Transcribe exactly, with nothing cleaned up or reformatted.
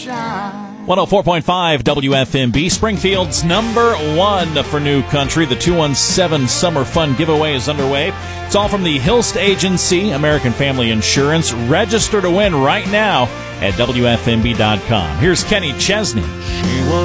one oh four point five W F M B, Springfield's number one for new country. The two one seven Summer Fun Giveaway is underway. It's all from the Hilst Agency, American Family Insurance. Register to win right now at W F M B dot com. Here's Kenny Chesney. She was